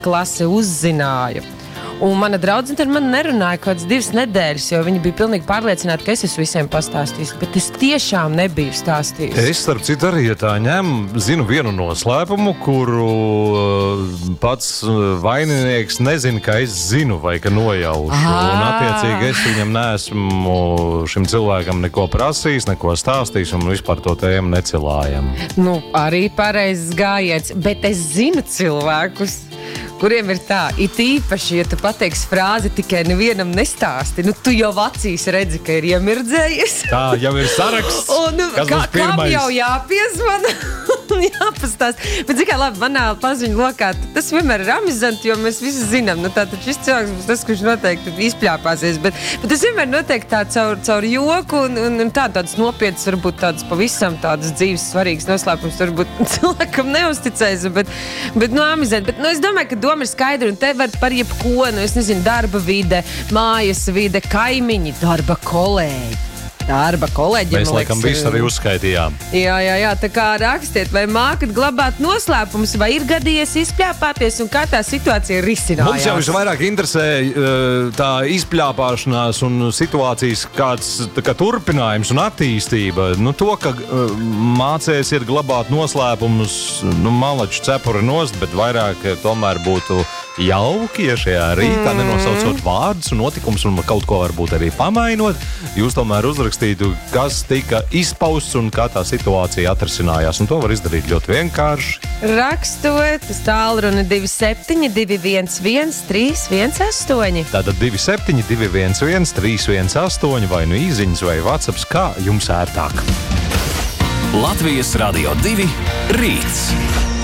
klase uzzināju. Un mana draudzene ar mani nerunāja kādas 2 nedēļas, jo viņi bija pilnīgi pārliecināti, ka es esmu visiem pastāstījis, bet es tiešām nebiju stāstījis. Es, starp citu, arī, ja tā zinu vienu noslēpumu, kuru pats vaininieks nezina, ka es zinu vai ka nojaušu. Un, attiecīgi, es viņam neesmu šim cilvēkam neko prasījis, neko stāstījis un vispār to tēmu necilājam. Nu, arī pareizs gājiens, bet es zinu cilvēkus, kuriem ir tā, it īpaši, ja tu pateiksi frāzi tikai nevienam nestāsti, nu tu jau acīs redzi, ka ir iemirdzējies. Tā jau ir saraksts, un, kas būs pirmais. Kam jau jāpiezvana un jāpastāst. Bet, zikā, labi, manā paziņu lokā, tas vienmēr ir amizanti, jo mēs visi zinām, nu tātad šis cilvēks būs tas, kurš noteikti izpļāpāsies, bet tas vienmēr notiek tā caur joku un tādas nopietnas, varbūt tādas pavisam tādas dzīves svarīgas noslēpums, varbūt cilvēkam neuzticēs, bet nu, amizanti. Bet, nu, es domāju, ka doma ir skaidra, un te var par jebko, nu, es nezinu, darba vide, mājas vide, kaimiņi, darba kolēģi. Darba kolēģiem, mēs laikam visu arī uzskaitījām. Jā, tā kā rakstiet, vai mākat glabāt noslēpumus, vai ir gadījies izpļāpāties, un kā tā situācija risinājās. Mums jau visvairāk interesē tā izpļāpāšanās un situācijas kāds kā turpinājums un attīstība. Nu, to, ka mācēsiet glabāt noslēpumus, nu, malaču cepuri nost, bet vairāk tomēr būtu jauki, ja šajā rītā nenosaucot vārdus un notikums un kaut ko varbūt arī pamainot, jūs tomēr uzrakstītu, kas tika izpausts un kā tā situācija atrisinājās. Un to var izdarīt ļoti vienkārši. Rakstot uz tālruni 27 211 318. Tātad 27 211 318 vai nu īziņas vai WhatsApps, kā jums ērtāk. Latvijas Radio 2 rīts.